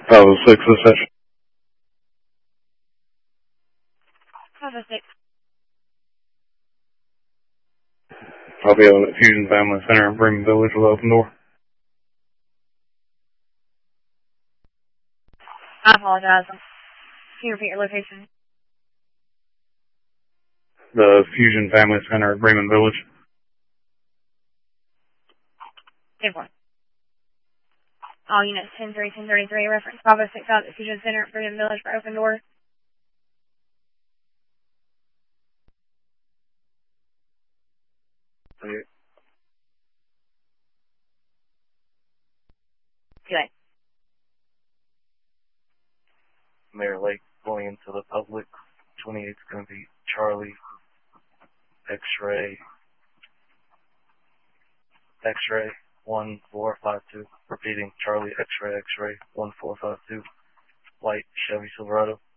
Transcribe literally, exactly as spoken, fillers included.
five oh six, dispatch. five oh six. I'll be able to Fusion Family Center in Bremen Village with open door. I apologize. Can you repeat your location? The Fusion Family Center at Bremen Village. Good one. All units ten three, ten thirty-three, reference five oh six out at Fusion Center at Bremen Village for open door. Okay. Good. Mayor Lake going into the public. twenty-eight is going to be Charlie X-ray X-ray one four five two. Repeating, Charlie X-ray X-ray one four five two. White Chevy Silverado.